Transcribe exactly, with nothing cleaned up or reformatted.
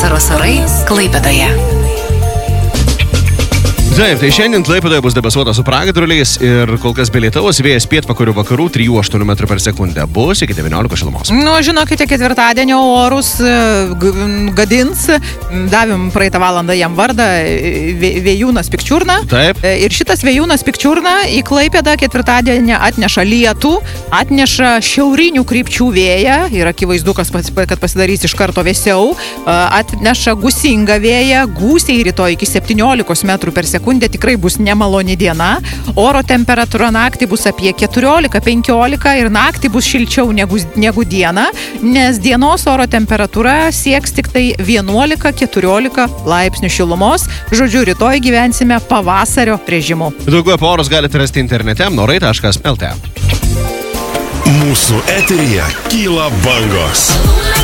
Vasaros orai Klaipėdoje. Taip, tai šiandien Klaipėdoje bus debesuota su pragiedruliais ir kol kas be lietaus, vėjas pietvakarių vakarų trijų aštuonių metrų per sekundę. Bus iki devyniolikos šilumos. Nu, žinokite, ketvirtadienio orus gadins. Davėm praeitą valandą jam vardą Vėjūnas Pikčiurna. Taip. Ir šitas Vėjūnas Pikčiurna į Klaipėdą ketvirtadienį atneša lietų, atneša šiaurinių krypčių vėją ir akivaizdu, kad pasidarys iš karto vėsiau. Atneša gūsingą vėją, gūsiai rytoj iki septyniolikos metrų per sekundę. Sekundė tikrai bus nemaloni diena. Oro temperatūra naktį bus apie keturiolika penkiolika ir naktį bus šilčiau negu, negu diena, nes dienos oro temperatūra sieks tik tai vienuolika keturiolika laipsnių šilumos. Žodžiu, rytoj gyvensime pavasario režimu. Daugiau apie orus galite rasti internete norai taškas el tė. Mūsų eteryje kyla bangos.